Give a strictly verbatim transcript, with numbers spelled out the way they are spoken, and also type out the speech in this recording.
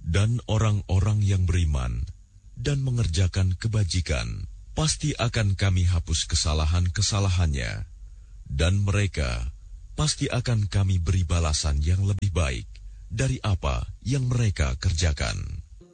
Dan orang-orang yang beriman dan mengerjakan kebajikan, pasti akan kami hapus kesalahan-kesalahannya, dan mereka pasti akan kami beri balasan yang lebih baik dari apa yang mereka kerjakan.